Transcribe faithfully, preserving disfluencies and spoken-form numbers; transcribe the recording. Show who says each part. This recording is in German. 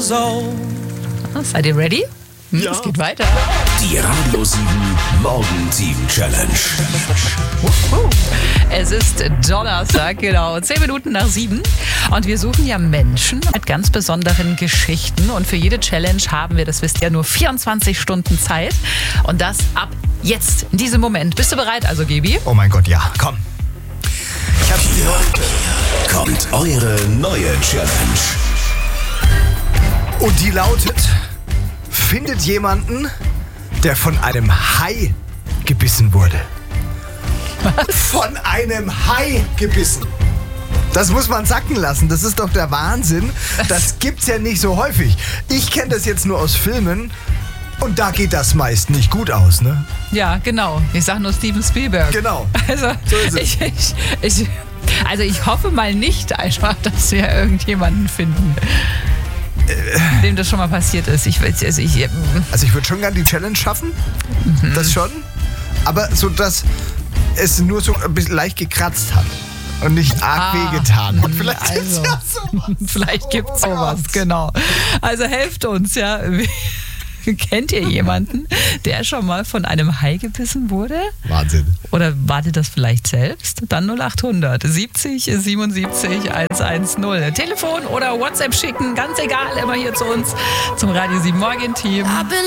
Speaker 1: years old.
Speaker 2: Seid ihr ready? Hm,
Speaker 1: Ja.
Speaker 2: Es geht weiter.
Speaker 3: Die Radio sieben Morgenteam Challenge.
Speaker 2: Es ist Donnerstag, genau, zehn Minuten nach sieben. Und wir suchen ja Menschen mit ganz besonderen Geschichten. Und für jede Challenge haben wir, das wisst ihr, nur vierundzwanzig Stunden Zeit. Und das ab jetzt, in diesem Moment. Bist du bereit also, Gebi?
Speaker 4: Oh mein Gott, ja, komm. Ich hab's
Speaker 3: Hier kommt eure neue Challenge.
Speaker 4: Und die lautet: Findet jemanden, der von einem Hai gebissen wurde.
Speaker 2: Was?
Speaker 4: Von einem Hai gebissen. Das muss man sacken lassen. Das ist doch der Wahnsinn. Das gibt's ja nicht so häufig. Ich kenne das jetzt nur aus Filmen. Und da geht das meist nicht gut aus, ne?
Speaker 2: Ja, genau. Ich sag nur Steven Spielberg.
Speaker 4: Genau.
Speaker 2: Also,
Speaker 4: So ist es.
Speaker 2: ich, ich, ich, also ich hoffe mal nicht einfach, dass wir irgendjemanden finden, dem das schon mal passiert ist. Ich, also ich,
Speaker 4: Also ich würde schon gerne die Challenge schaffen. Das schon. Aber so, dass es nur so ein bisschen leicht gekratzt hat. Und nicht arg
Speaker 2: Ah,
Speaker 4: wehgetan hat. Vielleicht
Speaker 2: also,
Speaker 4: gibt's ja sowas.
Speaker 2: vielleicht gibt's
Speaker 4: Oh
Speaker 2: sowas,
Speaker 4: Gott.
Speaker 2: genau. Also helft uns, ja. Kennt ihr jemanden, der schon mal von einem Hai gebissen wurde?
Speaker 4: Wahnsinn.
Speaker 2: Oder wart ihr das vielleicht selbst? Dann null acht hundert siebzig siebenundsiebzig hundertzehn. Telefon oder WhatsApp schicken, ganz egal, immer hier zu uns, zum Radio sieben Morgen Team.